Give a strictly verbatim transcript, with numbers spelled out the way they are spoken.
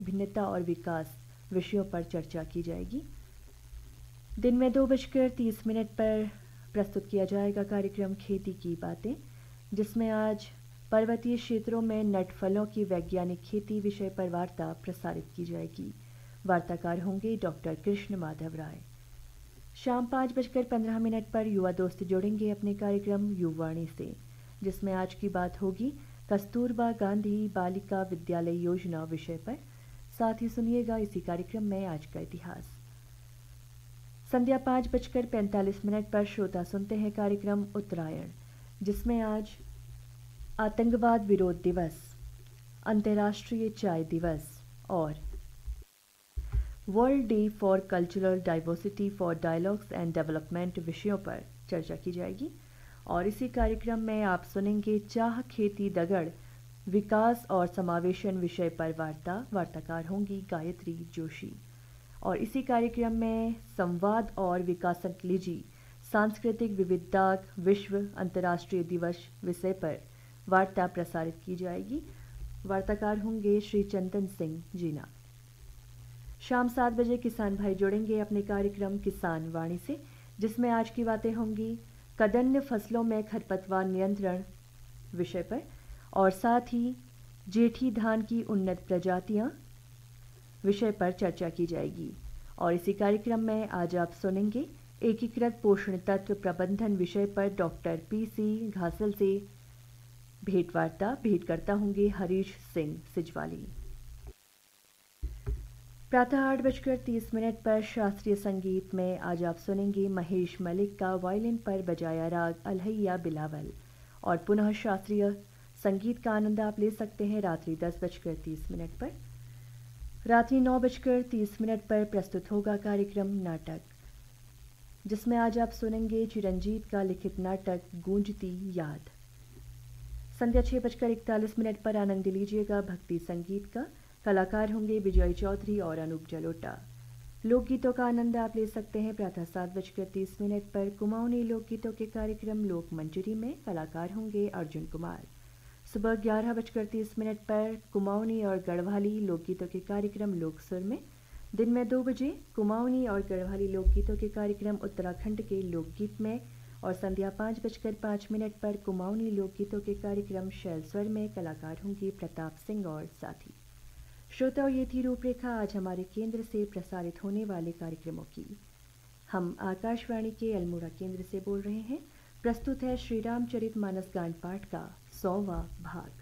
भिन्नता और विकास विषयों पर चर्चा की जाएगी। दिन में दो बजकर तीस मिनट पर प्रस्तुत किया जाएगा कार्यक्रम खेती की बातें, जिसमें आज पर्वतीय क्षेत्रों में नट फलों की वैज्ञानिक खेती विषय पर वार्ता प्रसारित की जाएगी। वार्ताकार होंगे डॉक्टर कृष्ण माधव राय। शाम पाँच बजकर पंद्रह मिनट पर युवा दोस्त जोड़ेंगे अपने कार्यक्रम युवाणी से, जिसमें आज की बात होगी कस्तूरबा गांधी बालिका विद्यालय योजना विषय पर। साथ ही सुनिएगा इसी कार्यक्रम में आज का इतिहास। संध्या पाँच बजकर पैंतालीस मिनट पर श्रोता सुनते हैं कार्यक्रम उत्तरायण, जिसमें आज आतंकवाद विरोध दिवस, अंतर्राष्ट्रीय चाय दिवस और world day for cultural diversity for dialogues and development विषयों पर चर्चा की जाएगी। और इसी कार्यक्रम में आप सुनेंगे चाह खेती दगड़ विकास और समावेशन विषय पर वार्ता। वार्ताकार होंगी गायत्री जोशी। और इसी कार्यक्रम में संवाद और विकासंकलिजी सांस्कृतिक विविधता विश्व अंतर्राष्ट्रीय दिवस विषय पर वार्ता प्रसारित की जाएगी। वार्ताकार होंगे श्री चंदन सिंह जीना। शाम सात बजे किसान भाई जोड़ेंगे अपने कार्यक्रम किसान वाणी से, जिसमें आज की बातें होंगी कदन्न फसलों में खरपतवार नियंत्रण विषय पर और साथ ही जेठी धान की उन्नत प्रजातियां विषय पर चर्चा की जाएगी। और इसी कार्यक्रम में आज आप सुनेंगे एकीकृत पोषण तत्व प्रबंधन विषय पर डॉक्टर पी सी घासल से भेंटवार्ता। भेंटकर्ता होंगे हरीश सिंह सिजवाली। प्रातः आठ बजकर तीस मिनट पर शास्त्रीय संगीत में आज आप सुनेंगे महेश मलिक का वायलिन पर बजाया राग अलहैया बिलावल। और पुनः शास्त्रीय संगीत का आनंद आप ले सकते हैं रात्रि दस बजकर तीस मिनट पर। रात्रि नौ बजकर तीस मिनट पर प्रस्तुत होगा कार्यक्रम नाटक, जिसमें आज आप सुनेंगे चिरंजीत का लिखित नाटक गूंजती याद। संध्या छः बजकर इकतालीस मिनट पर आनंद लीजिएगा भक्ति संगीत का। कलाकार होंगे विजय चौधरी और अनूप जलोटा। लोकगीतों का आनंद आप ले सकते हैं प्रातः सात बजकर तीस मिनट पर कुमाऊनी लोकगीतों के कार्यक्रम लोक मंजरी में। कलाकार होंगे अर्जुन कुमार। सुबह ग्यारह बजकर तीस मिनट पर कुमाऊनी और गढ़वाली लोकगीतों के कार्यक्रम लोकसुर में। दिन में दो बजे कुमाऊनी और गढ़वाली लोकगीतों के कार्यक्रम उत्तराखंड के लोकगीत में। और संध्या पाँच बजकर पाँच मिनट पर कुमाऊनी लोकगीतों के कार्यक्रम शैलस्वर में। कलाकार होंगे प्रताप सिंह और साथी। श्रोताओं, ये थी रूपरेखा आज हमारे केंद्र से प्रसारित होने वाले कार्यक्रमों की। हम आकाशवाणी के अल्मोड़ा केंद्र से बोल रहे हैं। प्रस्तुत है श्री रामचरित मानस गान पाठ का सौवां भाग।